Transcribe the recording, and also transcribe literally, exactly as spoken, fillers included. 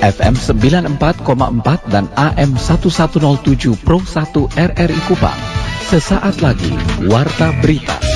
F M sembilan puluh empat koma empat dan A M seribu seratus tujuh Pro satu R R I Kupang. Sesaat lagi, Warta Berita.